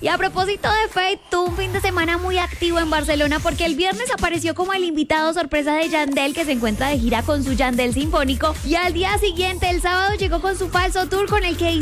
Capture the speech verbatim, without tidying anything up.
Y a propósito de Fate, tuvo un fin de semana muy activo en Barcelona porque el viernes apareció como el invitado sorpresa de Yandel, que se encuentra de gira con su Yandel Sinfónico, y al día siguiente, el sábado, llegó con su falso tour con el que